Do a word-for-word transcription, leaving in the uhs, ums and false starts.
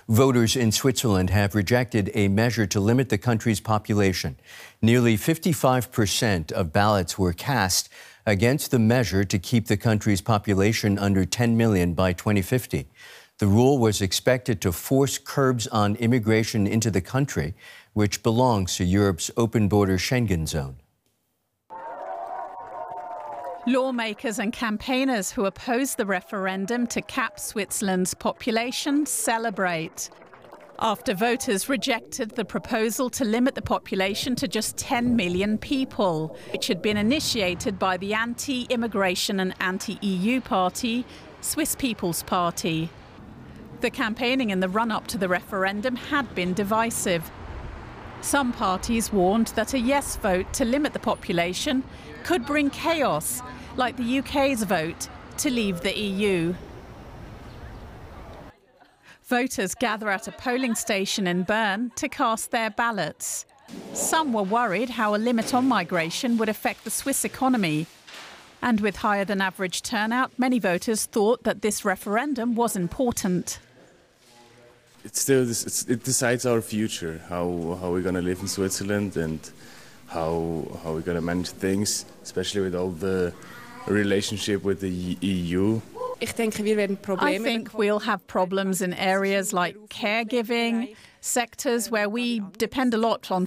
Voters in Switzerland have rejected a measure to limit the country's population. Nearly fifty-five percent of ballots were cast against the measure to keep the country's population under ten million by twenty fifty. The rule was expected to force curbs on immigration into the country, which belongs to Europe's open-border Schengen zone. Lawmakers and campaigners who oppose the referendum to cap Switzerland's population celebrate. After voters rejected the proposal to limit the population to just ten million people, which had been initiated by the anti-immigration and anti-E U party, Swiss People's Party. The campaigning in the run-up to the referendum had been divisive. Some parties warned that a yes vote to limit the population could bring chaos, like the U K's vote to leave the E U. Voters gather at a polling station in Bern to cast their ballots. Some were worried how a limit on migration would affect the Swiss economy. And with higher than average turnout, many voters thought that this referendum was important. It's still this, it's, it decides our future, how how we're going to live in Switzerland and how how we're going to manage things, especially with all the relationship with the E U. I think we'll have problems in areas like caregiving, sectors where we depend a lot on